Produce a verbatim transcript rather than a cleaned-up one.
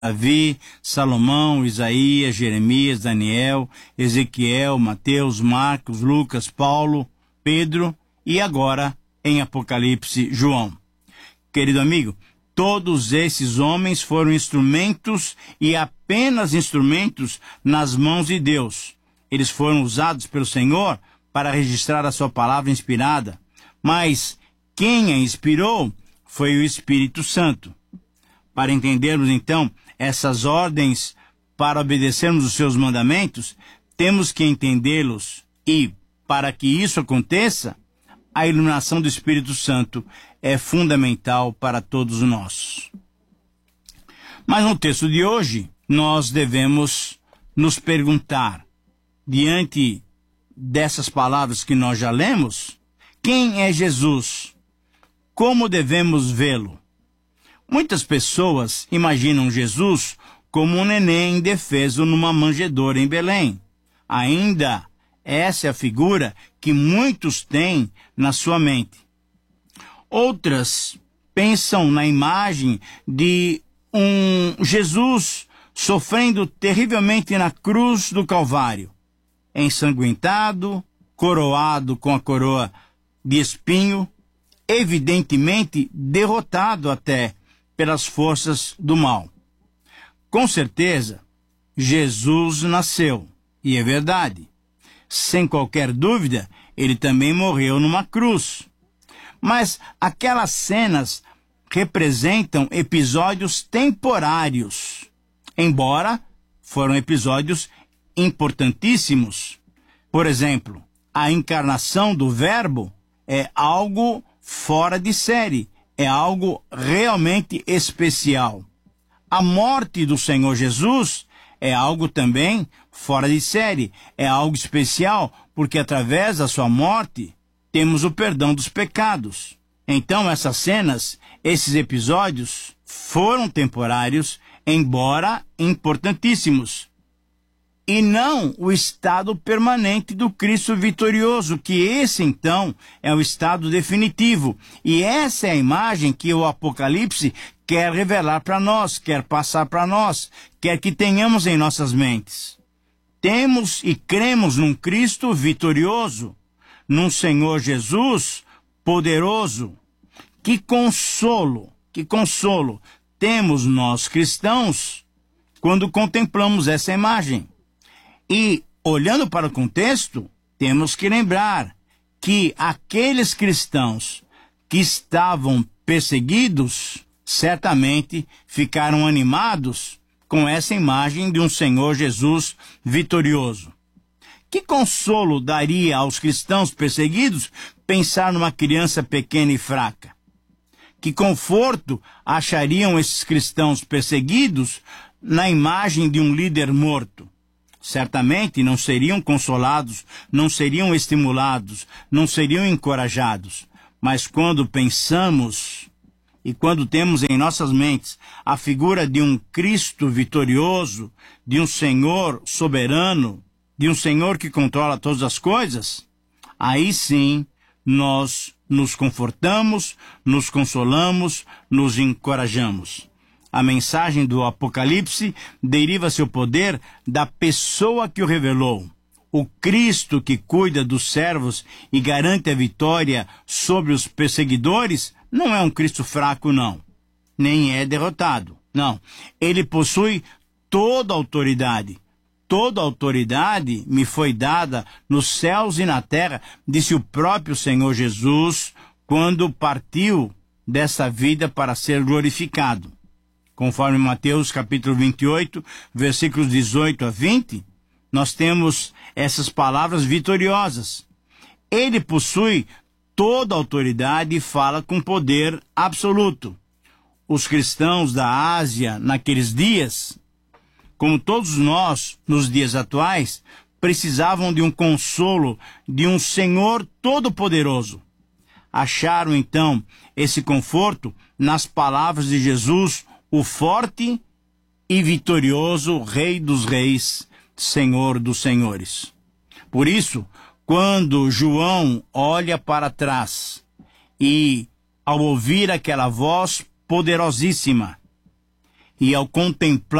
Davi, Salomão, Isaías, Jeremias, Daniel, Ezequiel, Mateus, Marcos, Lucas, Paulo, Pedro e agora em Apocalipse, João. Querido amigo, todos esses homens foram instrumentos e apenas instrumentos nas mãos de Deus. Eles foram usados pelo Senhor para registrar a sua palavra inspirada, mas quem a inspirou foi o Espírito Santo. Para entendermos então essas ordens para obedecermos os seus mandamentos, temos que entendê-los e, para que isso aconteça, a iluminação do Espírito Santo é fundamental para todos nós. Mas no texto de hoje, nós devemos nos perguntar, diante dessas palavras que nós já lemos, quem é Jesus? Como devemos vê-lo? Muitas pessoas imaginam Jesus como um neném indefeso numa manjedoura em Belém. Ainda essa é a figura que muitos têm na sua mente. Outras pensam na imagem de um Jesus sofrendo terrivelmente na cruz do Calvário, ensanguentado, coroado com a coroa de espinho, evidentemente derrotado até pelas forças do mal. Com certeza, Jesus nasceu, e é verdade. Sem qualquer dúvida, ele também morreu numa cruz. Mas aquelas cenas representam episódios temporários, embora foram episódios importantíssimos. Por exemplo, a encarnação do Verbo é algo fora de série, é algo realmente especial. A morte do Senhor Jesus é algo também fora de série, é algo especial, porque através da sua morte temos o perdão dos pecados. Então essas cenas, esses episódios foram temporários, embora importantíssimos. E não o estado permanente do Cristo vitorioso, que esse então é o estado definitivo. E essa é a imagem que o Apocalipse quer revelar para nós, quer passar para nós, quer que tenhamos em nossas mentes. Temos e cremos num Cristo vitorioso, num Senhor Jesus poderoso. Que consolo, que consolo temos nós cristãos quando contemplamos essa imagem. E, olhando para o contexto, temos que lembrar que aqueles cristãos que estavam perseguidos, certamente ficaram animados com essa imagem de um Senhor Jesus vitorioso. Que consolo daria aos cristãos perseguidos pensar numa criança pequena e fraca? Que conforto achariam esses cristãos perseguidos na imagem de um líder morto? Certamente não seriam consolados, não seriam estimulados, não seriam encorajados. Mas quando pensamos e quando temos em nossas mentes a figura de um Cristo vitorioso, de um Senhor soberano, de um Senhor que controla todas as coisas, aí sim nós nos confortamos, nos consolamos, nos encorajamos. A mensagem do Apocalipse deriva seu poder da pessoa que o revelou. O Cristo que cuida dos servos e garante a vitória sobre os perseguidores não é um Cristo fraco, não. Nem é derrotado. Não. Ele possui toda a autoridade. Toda a autoridade me foi dada nos céus e na terra, disse o próprio Senhor Jesus quando partiu dessa vida para ser glorificado. Conforme Mateus capítulo vinte e oito, versículos dezoito a vinte, nós temos essas palavras vitoriosas. Ele possui toda a autoridade e fala com poder absoluto. Os cristãos da Ásia, naqueles dias, como todos nós nos dias atuais, precisavam de um consolo, de um Senhor todo-poderoso. Acharam então esse conforto nas palavras de Jesus, o forte e vitorioso Rei dos Reis, Senhor dos Senhores. Por isso, quando João olha para trás e, ao ouvir aquela voz poderosíssima, e ao contemplar